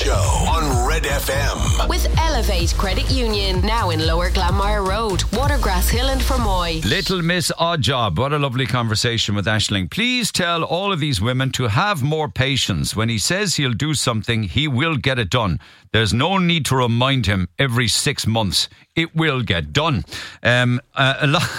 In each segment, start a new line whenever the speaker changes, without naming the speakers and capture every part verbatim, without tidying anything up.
Show on Red F M.
With Elevate Credit Union, now in Lower Glanmire Road, Watergrass Hill and Fermoy.
Little Miss Oddjob, what a lovely conversation with Aisling. Please tell all of these women to have more patience. When he says he'll do something, he will get it done. There's no need to remind him every six months. It will get done. Um, uh, a lot...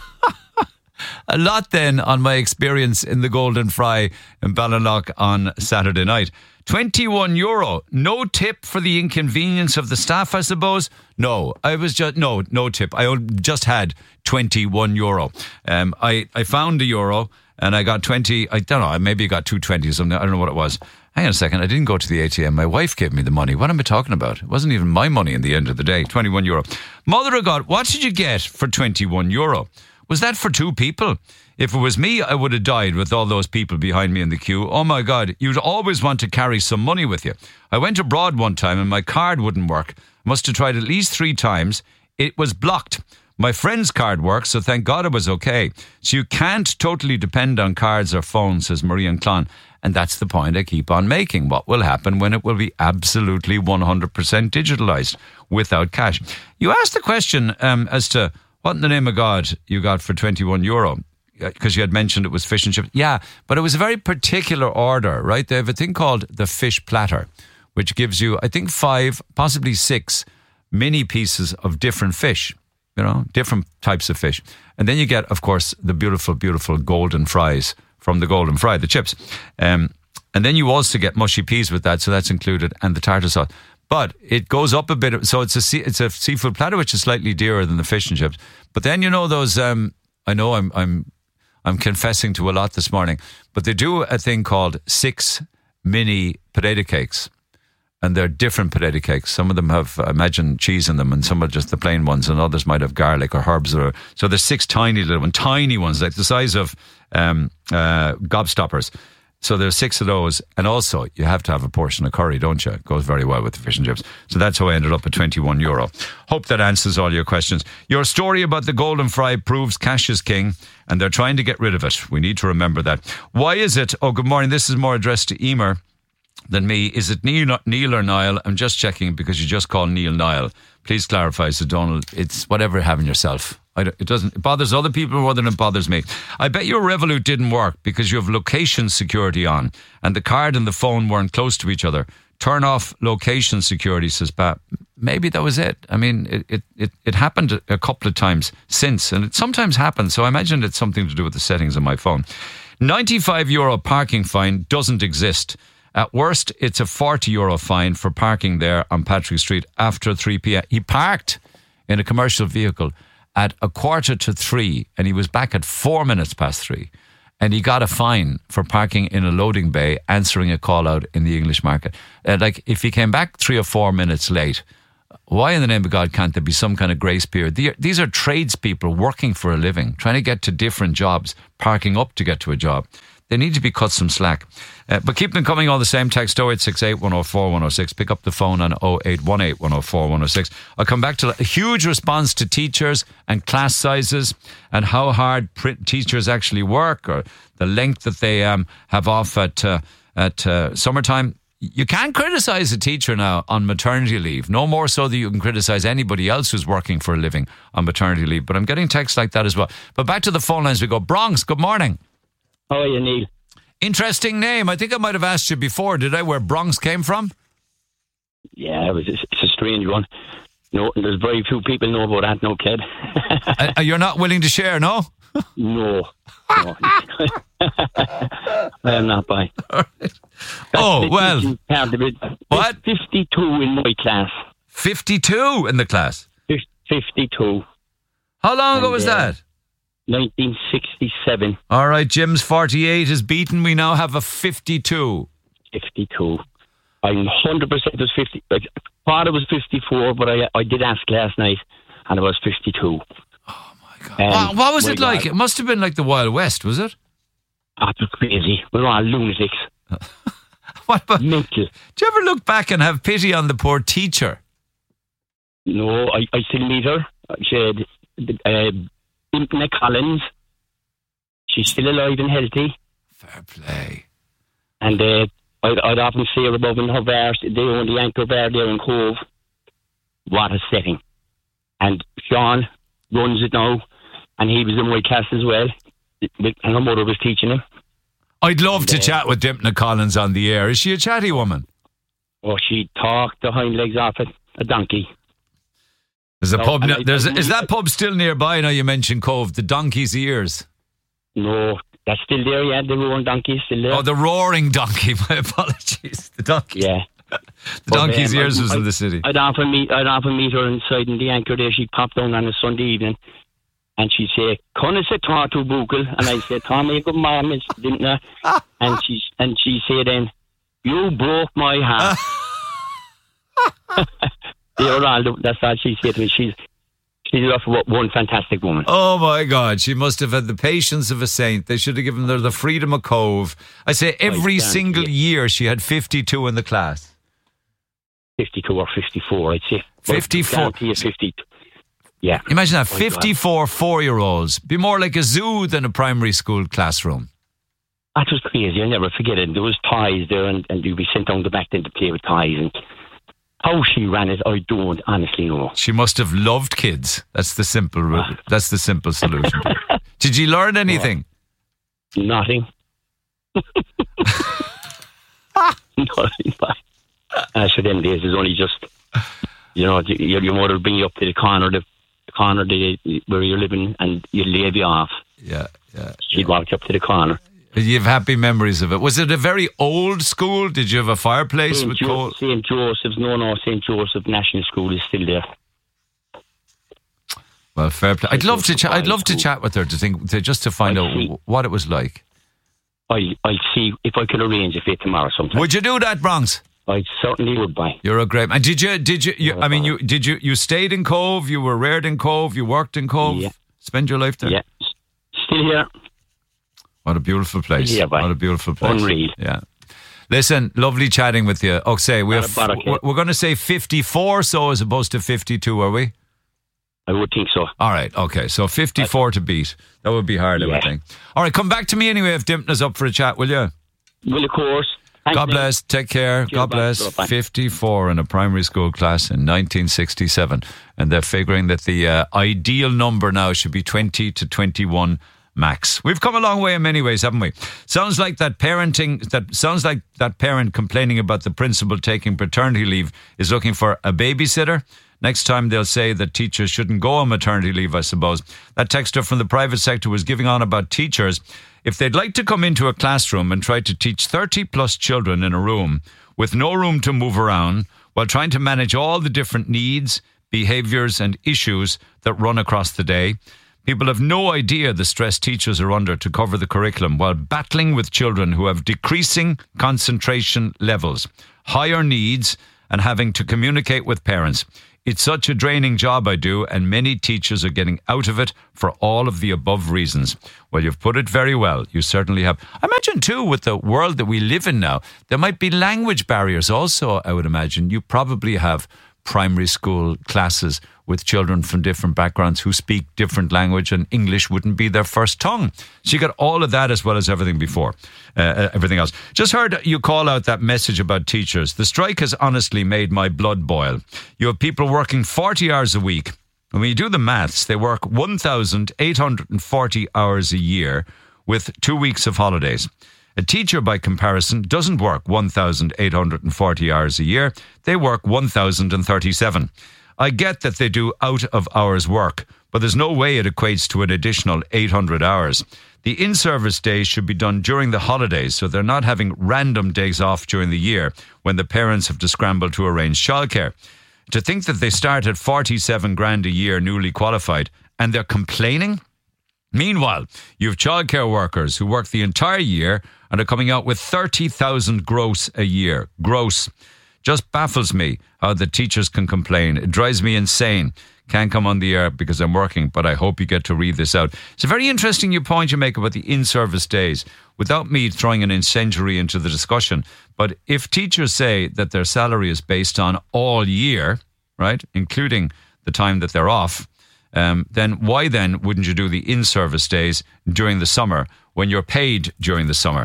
A lot then on my experience in the Golden Fry in Ballinlough on Saturday night. twenty-one euro. No tip for the inconvenience of the staff, I suppose? No, I was just, no, no tip. I just had twenty-one euro. Um, I, I found a euro and I got twenty, I don't know, maybe I got two twenty or something. I don't know what it was. Hang on a second, I didn't go to the A T M. My wife gave me the money. What am I talking about? It wasn't even my money in the end of the day. twenty-one euro. Mother of God, what did you get for twenty-one euro? Was that for two people? If it was me, I would have died with all those people behind me in the queue. Oh my God, you'd always want to carry some money with you. I went abroad one time and my card wouldn't work. Must have tried at least three times. It was blocked. My friend's card worked, so thank God it was okay. So you can't totally depend on cards or phones, says Marie and Clon. And that's the point I keep on making. What will happen when it will be absolutely one hundred percent digitalised without cash? You asked the question um, as to what in the name of God you got for twenty-one euro? Because you had mentioned it was fish and chips. Yeah, but it was a very particular order, right? They have a thing called the fish platter, which gives you, I think, five, possibly six mini pieces of different fish, you know, different types of fish. And then you get, of course, the beautiful, beautiful golden fries from the Golden Fry, the chips. Um, and then you also get mushy peas with that, so that's included, and the tartar sauce. But it goes up a bit, so it's a sea, it's a seafood platter which is slightly dearer than the fish and chips. But then you know those. Um, I know I'm I'm I'm confessing to a lot this morning, but they do a thing called six mini potato cakes, and they're different potato cakes. Some of them have, I imagine, cheese in them, and some are just the plain ones, and others might have garlic or herbs. Or so there's six tiny little ones, tiny ones like the size of um, uh, gobstoppers. So there's six of those, and also you have to have a portion of curry, don't you? It goes very well with the fish and chips. So that's how I ended up at twenty-one euro. Hope that answers all your questions. Your story about the Golden Fry proves cash is king, and they're trying to get rid of it. We need to remember that. Why is it? Oh, good morning. This is more addressed to Emer than me. Is it Neil, Neil or Niall? I'm just checking because you just called Neil Niall. Please clarify, so Donald. It's whatever having yourself. I don't, it doesn't. It bothers other people more than it bothers me. I bet your Revolut didn't work because you have location security on, and the card and the phone weren't close to each other. Turn off location security, says Pat. Maybe that was it. I mean, it it, it, it happened a couple of times since, and it sometimes happens. So I imagine it's something to do with the settings on my phone. ninety-five euro parking fine doesn't exist. At worst, it's a forty euro fine for parking there on Patrick Street after three p.m. He parked in a commercial vehicle at a quarter to three, and he was back at four minutes past three, and he got a fine for parking in a loading bay, answering a call out in the English market. Uh, like, if he came back three or four minutes late, why in the name of God can't there be some kind of grace period? These are tradespeople working for a living, trying to get to different jobs, parking up to get to a job. They need to be cut some slack. Uh, but keep them coming all the same. Text oh eight six eight, one oh four, one oh six. Pick up the phone on oh eight one eight, one oh four, one oh six. I'll come back to a huge response to teachers and class sizes and how hard teachers actually work, or the length that they um, have off at, uh, at uh, summertime. You can't criticise a teacher now on maternity leave, no more so that you can criticise anybody else who's working for a living on maternity leave. But I'm getting texts like that as well. But back to the phone lines we go. Bronx, good morning.
How are you, Neil?
Interesting name. I think I might have asked you before, did I, where Bronx came from?
Yeah, it was, it's a strange one. No, there's very few people know about that, no kid.
uh, you're not willing to share, no?
No. no. I am not by.
Right. Oh, well. What?
fifty-two in my class.
fifty-two in the class?
fifty-two.
How long
and,
ago was
uh,
that?
nineteen sixty-seven.
All right, Jim's forty-eight is beaten. We now have a fifty-two.
fifty-two. I'm one hundred percent it was fifty. I thought it was fifty-four, but I I did ask last night, and it was fifty-two.
Oh, my God.
Um,
wow, what was it
God.
like? It must have been like the Wild West, was it?
That was crazy. We were all lunatics.
What about,
mental.
Do you ever look back and have pity on the poor teacher?
No, I, I still meet her. She had uh, Nick Collins. She's still alive and healthy.
Fair play.
And uh, I'd, I'd often see her above in her bar. They own the Anchor Bar there in Cove. What a setting. And Sean runs it now, and he was in my class as well. And her mother was teaching him.
I'd love
and,
to
uh,
chat with Dipna Collins on the air. Is she a chatty woman?
Oh, she talked the hind legs off it. A donkey.
There's a
No,
pub.
and
No,
I-
there's a,
I-
is that pub still nearby? Now you mentioned Cove, the Donkey's Ears.
No, that's still there, yeah. The roaring donkey is still there.
Oh, the Roaring Donkey. My apologies. The donkey.
Yeah.
The
But,
Donkey's
um,
Ears
I-
was
I-
in the city.
I'd often meet I'd often meet her inside in the Anchor there. She'd pop down on a Sunday evening and she'd say, "Come and sit talk to Bugle," and I'd say, "Tommy, good mom, it's didn't I?" And she and she say then, "You broke my heart." They were all, that's all she said to me. She's she's one fantastic woman.
Oh my God, she must have had the patience of a saint. They should have given her the freedom of Cove. I say every
I
single
guarantee
year she had fifty-two in the class.
fifty-two or fifty-four, I'd say.
fifty-four.
I guarantee you fifty-two. Yeah.
Imagine that,
My God.
fifty-four four-year-olds. Be more like a zoo than a primary school classroom.
That was crazy. I'll never forget it. There was toys there, and, and you'd be sent down the back then to play with toys. And how she ran it, I don't honestly know.
She must have loved kids. That's the simple. That's the simple solution. Did you learn anything?
Nothing. Nothing. As for them days, it's only just, you know, your, your mother would bring you up to the corner, the, the corner the, where you're living, and you'd leave you off.
Yeah, yeah.
She'd walk you up to the corner.
You have happy memories of it. Was it a very old school? Did you have a fireplace
Saint
with
Jo-
coal?
Saint Joseph's, no, no, Saint Joseph National School is still there.
Well, fair play. I'd love to. Cha- I'd love to
Cool.
chat with her to think, to, just to find
I
out
see.
w- what it was like.
I, I'll see if I can arrange it for you tomorrow sometime.
Would you do that, Bronx?
I certainly would, buy.
You're a great man. Did you? Did you? you
Yeah,
I mean,
fine.
you did you? You stayed in Cove. You were reared in Cove. You worked in Cove.
Yeah.
Spend your life there.
Yeah. Still here.
What a beautiful place.
Yeah, bye.
What a beautiful place.
Unreal.
Yeah. Listen, lovely chatting with you. Okay, we
Not
have,
a bother, kid.
we're going to say fifty-four, so as opposed to fifty-two, are we?
I would think so.
All right, okay. So fifty-four to beat. That would be hard, I would
Yeah.
think. All right, come back to me anyway if Dimpna's up for a chat, will you?
Well, of course. Thanks,
God
Nick.
bless. Take care. God
bye.
bless.
Bye.
fifty-four in a primary school class in nineteen sixty-seven. And they're figuring that the uh, ideal number now should be twenty to twenty-one max. We've come a long way in many ways, haven't we? Sounds like that parenting, that sounds like that parent complaining about the principal taking paternity leave is looking for a babysitter. Next time they'll say that teachers shouldn't go on maternity leave, I suppose. That texter from the private sector was giving on about teachers. If they'd like to come into a classroom and try to teach thirty plus children in a room with no room to move around while trying to manage all the different needs, behaviours and issues that run across the day, people have no idea the stress teachers are under to cover the curriculum while battling with children who have decreasing concentration levels, higher needs, and having to communicate with parents. It's such a draining job I do, and many teachers are getting out of it for all of the above reasons. Well, you've put it very well. You certainly have. I imagine, too, with the world that we live in now, there might be language barriers also, I would imagine. You probably have primary school classes with children from different backgrounds who speak different language, and English wouldn't be their first tongue. So you got all of that as well as everything before, uh, everything else. Just heard you call out that message about teachers. The strike has honestly made my blood boil. You have people working forty hours a week. And when you do the maths, they work one thousand eight hundred forty hours a year with two weeks of holidays. A teacher, by comparison, doesn't work one thousand eight hundred forty hours a year. They work one thousand thirty-seven. I get that they do out-of-hours work, but there's no way it equates to an additional eight hundred hours. The in-service days should be done during the holidays, so they're not having random days off during the year when the parents have to scramble to arrange childcare. To think that they start at forty-seven grand a year newly qualified and they're complaining? Meanwhile, you have childcare workers who work the entire year and are coming out with thirty thousand gross a year. Gross. Just baffles me how the teachers can complain. It drives me insane. Can't come on the air because I'm working, but I hope you get to read this out. It's a very interesting you point you make about the in-service days, without me throwing an incendiary into the discussion. But if teachers say that their salary is based on all year, right, including the time that they're off, um, then why then wouldn't you do the in-service days during the summer when you're paid during the summer?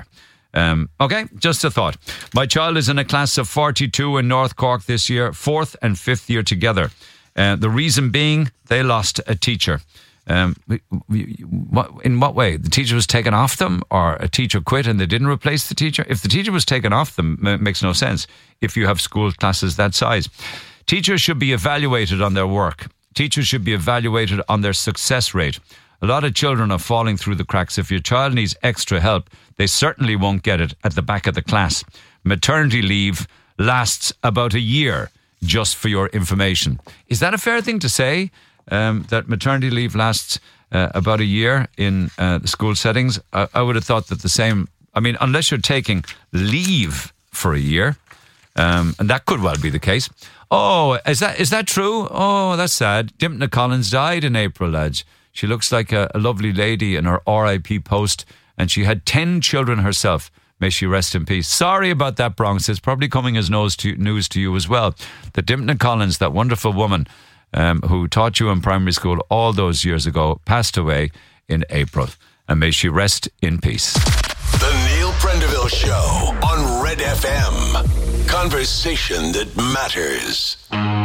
Um, okay, just a thought. My child is in a class of forty-two in North Cork this year, fourth and fifth year together. Uh, the reason being they lost a teacher. Um, in what way? The teacher was taken off them, or a teacher quit and they didn't replace the teacher? If the teacher was taken off them, it makes no sense if you have school classes that size. Teachers should be evaluated on their work. Teachers should be evaluated on their success rate. A lot of children are falling through the cracks. If your child needs extra help, they certainly won't get it at the back of the class. Maternity leave lasts about a year, just for your information. Is that a fair thing to say? Um, that maternity leave lasts uh, about a year in uh, the school settings? I, I would have thought that the same, I mean, unless you're taking leave for a year, um, and that could well be the case. Oh, is that is that true? Oh, that's sad. Dimpna Collins died in April, lads. She looks like a, a lovely lady in her R I P post, and she had ten children herself. May she rest in peace. Sorry about that, Bronx. It's probably coming as news to, news to you as well. The Dimpna Collins, that wonderful woman, Um, who taught you in primary school all those years ago, passed away in April. And may she rest in peace.
The Neil Prendeville Show on Red F M. Conversation that matters.